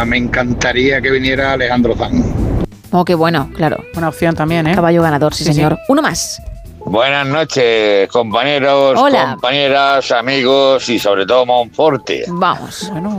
me encantaría que viniera Alejandro Sanz. Oh, qué bueno, claro. Buena opción también, ¿eh? Caballo ganador, sí, Sí, sí. señor. Uno más. Buenas noches, compañeros, Hola. compañeras, amigos y sobre todo Monforte. Vamos. Bueno.